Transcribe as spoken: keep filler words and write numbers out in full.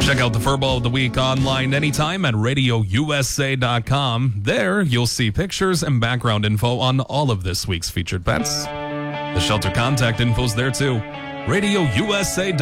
Check out the Furball of the Week online anytime at radio u s a dot com. There, you'll see pictures and background info on all of this week's featured pets. The shelter contact info's there too. radio u s a dot com.